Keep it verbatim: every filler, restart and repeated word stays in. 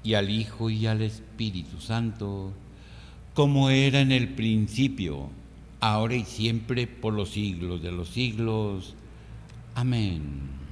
y al Hijo y al Espíritu Santo, como era en el principio, ahora y siempre, por los siglos de los siglos. Amén.